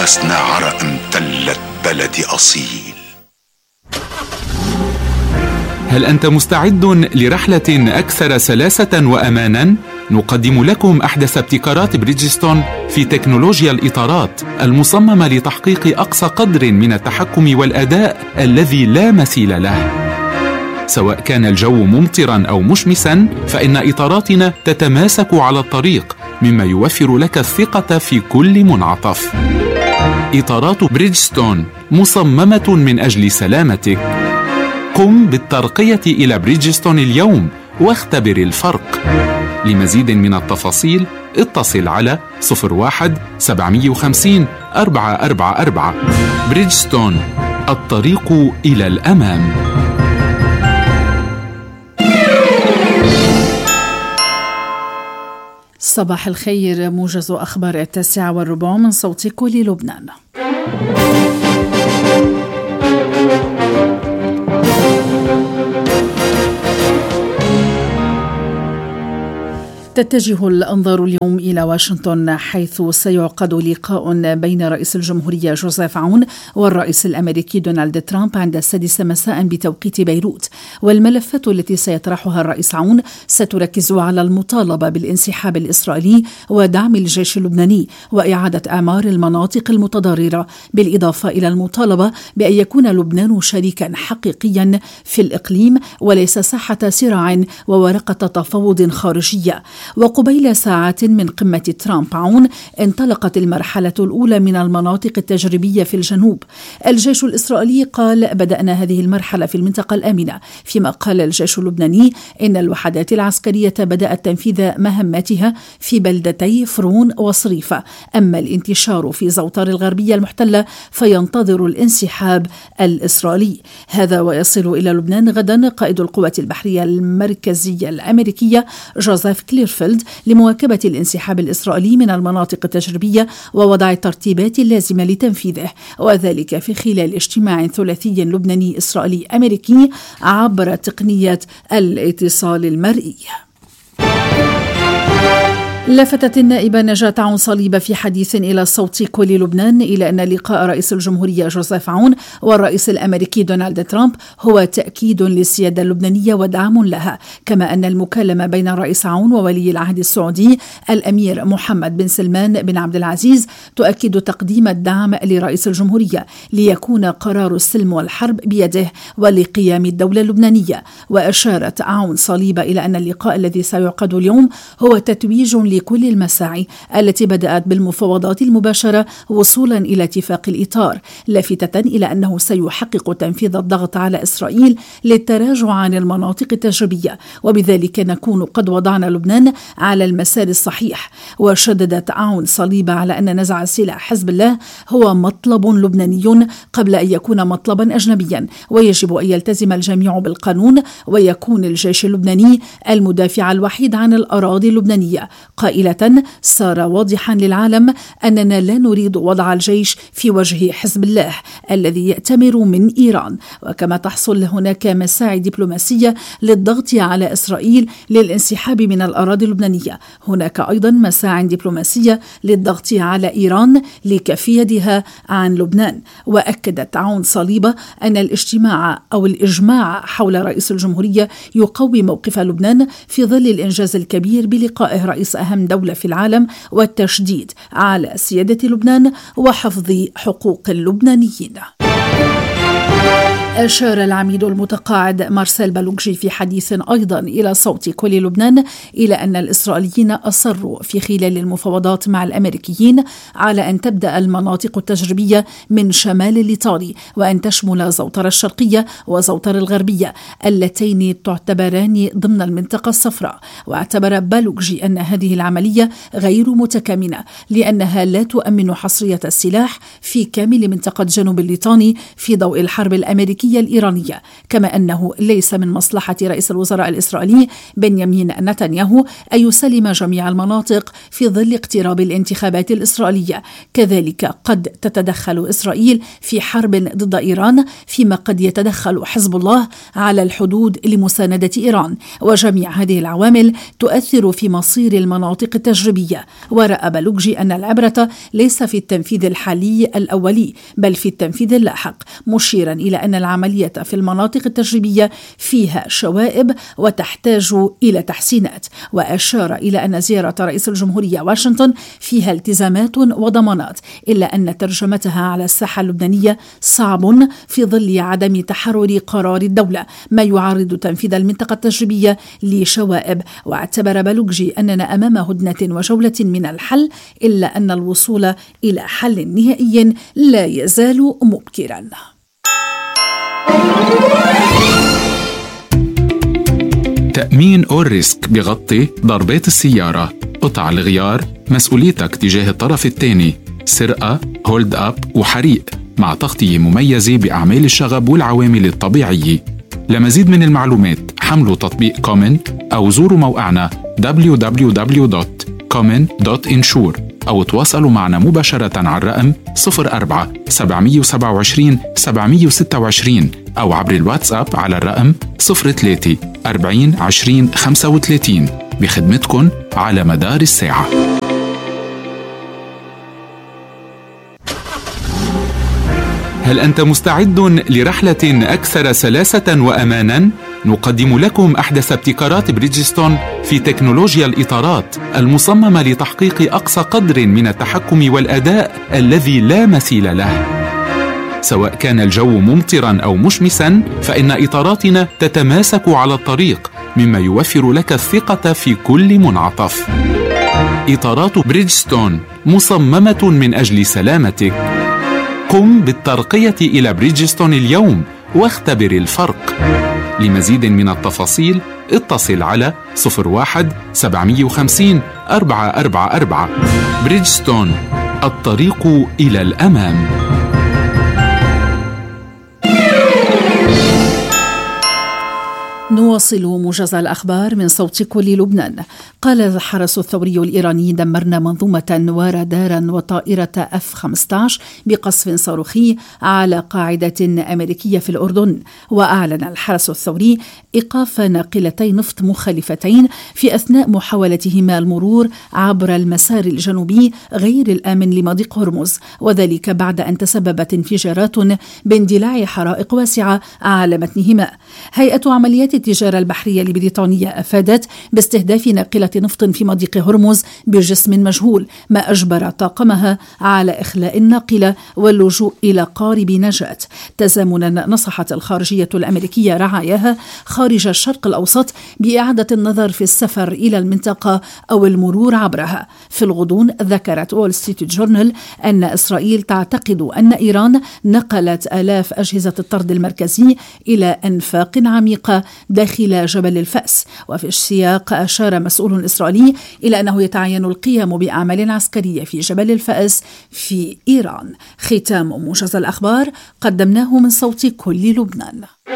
نفسنا عرق امتلت بلدي أصيل. هل أنت مستعد لرحلة أكثر سلاسة وأمانا؟ نقدم لكم أحدث ابتكارات بريدجستون في تكنولوجيا الإطارات المصممة لتحقيق أقصى قدر من التحكم والأداء الذي لا مثيل له. سواء كان الجو ممطرا أو مشمسا، فإن إطاراتنا تتماسك على الطريق، مما يوفر لك الثقة في كل منعطف. إطارات بريدجستون مصممة من أجل سلامتك. قم بالترقية إلى بريدجستون اليوم واختبر الفرق. لمزيد من التفاصيل اتصل على 01-750-444. بريدجستون، الطريق إلى الأمام. صباح الخير، موجز أخبار 9:15 من صوت كل لبنان. تتجه الأنظار اليوم إلى واشنطن، حيث سيعقد لقاء بين رئيس الجمهورية جوزيف عون والرئيس الأمريكي دونالد ترامب عند 6 مساء بتوقيت بيروت. والملفات التي سيطرحها الرئيس عون ستركز على المطالبة بالانسحاب الإسرائيلي ودعم الجيش اللبناني وإعادة إعمار المناطق المتضررة، بالإضافة إلى المطالبة بأن يكون لبنان شريكا حقيقيا في الإقليم وليس ساحة صراع وورقة تفاوض خارجية. وقبيل ساعات من قمة ترامب عون انطلقت المرحلة الأولى من المناطق التجريبية في الجنوب. الجيش الإسرائيلي قال: بدأنا هذه المرحلة في المنطقة الآمنة، فيما قال الجيش اللبناني إن الوحدات العسكرية بدأت تنفيذ مهماتها في بلدتي فرون وصريفة. أما الانتشار في زوطار الغربية المحتلة فينتظر الانسحاب الإسرائيلي. هذا ويصل إلى لبنان غدا قائد القوات البحرية المركزية الأمريكية جوزيف كليرفيلد لمواكبة الانسحاب الإسرائيلي من المناطق التجريبية ووضع الترتيبات اللازمة لتنفيذه، وذلك في خلال اجتماع ثلاثي لبناني إسرائيلي أمريكي عبر تقنية الاتصال المرئي. لفتت النائبة نجاة عون صليبة في حديث إلى صوت كل لبنان إلى أن لقاء رئيس الجمهورية جوزيف عون والرئيس الأمريكي دونالد ترامب هو تأكيد للسيادة اللبنانية ودعم لها، كما أن المكالمة بين الرئيس عون وولي العهد السعودي الأمير محمد بن سلمان بن عبد العزيز تؤكد تقديم الدعم لرئيس الجمهورية ليكون قرار السلم والحرب بيده ولقيام الدولة اللبنانية. وأشارت عون صليبة إلى أن اللقاء الذي سيعقد اليوم هو تتويج لكل المساعي التي بدأت بالمفاوضات المباشرة وصولا إلى اتفاق الإطار، لافتة إلى أنه سيحقق تنفيذ الضغط على إسرائيل للتراجع عن المناطق التجريبية، وبذلك نكون قد وضعنا لبنان على المسار الصحيح. وشددت عون صليبة على أن نزع سلاح حزب الله هو مطلب لبناني قبل أن يكون مطلبا أجنبيا، ويجب أن يلتزم الجميع بالقانون ويكون الجيش اللبناني المدافع الوحيد عن الأراضي اللبنانية، قائلة: صار واضحا للعالم أننا لا نريد وضع الجيش في وجه حزب الله الذي يأتمر من إيران. وكما تحصل هناك مساعي دبلوماسية للضغط على إسرائيل للانسحاب من الأراضي اللبنانية، هناك أيضا مساعي دبلوماسية للضغط على إيران لكف يدها عن لبنان. وأكدت عون صليبة أن الإجماع حول رئيس الجمهورية يقوي موقف لبنان في ظل الإنجاز الكبير بلقائه رئيس أهم دولة في العالم والتشديد على سيادة لبنان وحفظ حقوق اللبنانيين. أشار العميد المتقاعد مارسيل بالوجي في حديث أيضا إلى صوت كل لبنان إلى أن الإسرائيليين أصروا في خلال المفاوضات مع الأمريكيين على أن تبدأ المناطق التجريبية من شمال الإيطالي وأن تشمل زوطر الشرقية وزوطر الغربية اللتين تعتبران ضمن المنطقة الصفراء. واعتبر بالوجي أن هذه العملية غير متكامنة لأنها لا تؤمن حصرية السلاح في كامل منطقة جنوب الليطاني في ضوء الحرب الأمريكية الأمريكية الإيرانية، كما أنه ليس من مصلحة رئيس الوزراء الإسرائيلي بنيامين نتنياهو أن يسلم جميع المناطق في ظل اقتراب الانتخابات الإسرائيلية. كذلك قد تتدخل إسرائيل في حرب ضد إيران، فيما قد يتدخل حزب الله على الحدود لمساندة إيران، وجميع هذه العوامل تؤثر في مصير المناطق التجريبية. ورأى بلوجي أن العبرة ليس في التنفيذ الحالي الأولي بل في التنفيذ اللاحق، مشيرا إلى أن العملية في المناطق التجريبية فيها شوائب وتحتاج إلى تحسينات. وأشار إلى أن زيارة رئيس الجمهورية واشنطن فيها التزامات وضمانات، إلا أن ترجمتها على الساحة اللبنانية صعب في ظل عدم تحرر قرار الدولة، ما يعرض تنفيذ المنطقة التجريبية لشوائب. واعتبر بلوجي أننا أمام هدنة وجولة من الحل، إلا أن الوصول إلى حل نهائي لا يزال مبكرا. تأمين أول ريسك بغطي ضربات السيارة، قطع الغيار، مسؤوليتك تجاه الطرف الثاني، سرقة، هولد أب وحريق، مع تغطية مميزة بأعمال الشغب والعوامل الطبيعية. لمزيد من المعلومات حملوا تطبيق كومن أو زوروا موقعنا www.common.insure أو تواصلوا معنا مباشرة على الرقم 04 727 726 أو عبر الواتساب على الرقم 03 40 20 35 بخدمتكم على مدار الساعة. هل أنت مستعد لرحلة أكثر سلاسة وأماناً؟ نقدم لكم أحدث ابتكارات بريدجستون في تكنولوجيا الإطارات المصممة لتحقيق أقصى قدر من التحكم والأداء الذي لا مثيل له. سواء كان الجو ممطراً أو مشمساً، فإن إطاراتنا تتماسك على الطريق، مما يوفر لك الثقة في كل منعطف. إطارات بريدجستون مصممة من أجل سلامتك. قم بالترقية إلى بريدجستون اليوم واختبر الفرق. لمزيد من التفاصيل اتصل على 01 750 444. بريدجستون، الطريق إلى الأمام. نواصل موجز الأخبار من صوت كل لبنان. قال الحرس الثوري الإيراني: دمرنا منظومة ورادارا وطائرة F-15 بقصف صاروخي على قاعدة أمريكية في الأردن. وأعلن الحرس الثوري إيقاف ناقلتي نفط مخالفتين في أثناء محاولتهما المرور عبر المسار الجنوبي غير الآمن لمضيق هرمز، وذلك بعد أن تسببت انفجارات باندلاع حرائق واسعة على متنهما. هيئة عمليات التجارة البحرية لبريطانيا أفادت باستهداف ناقلة نفط في مضيق هرمز بجسم مجهول، ما أجبر طاقمها على إخلاء الناقلة واللجوء إلى قارب نجاة. تزامنا نصحت الخارجية الأمريكية رعاياها خارج الشرق الأوسط بإعادة النظر في السفر إلى المنطقة أو المرور عبرها. في الغضون ذكرت وول ستريت جورنال أن إسرائيل تعتقد أن إيران نقلت آلاف أجهزة الطرد المركزي إلى أنفاق عميقة داخل جبل الفأس. وفي السياق أشار مسؤول إسرائيلي إلى أنه يتعين القيام بأعمال عسكرية في جبل الفأس في إيران. ختام موجز الأخبار قدمناه من صوت كل لبنان.